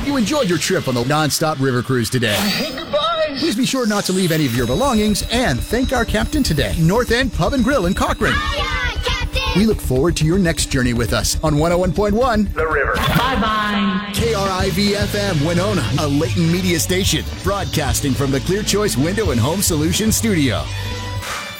You enjoyed your trip on the non-stop river cruise today. Please be sure not to leave any of your belongings and thank our captain today, North End Pub and Grill in Cochrane. We look forward to your next journey with us on 101.1 The River. Bye-bye. KRIV-FM Winona, a Leighton Media station, broadcasting from the Clear Choice Window and Home Solutions Studio.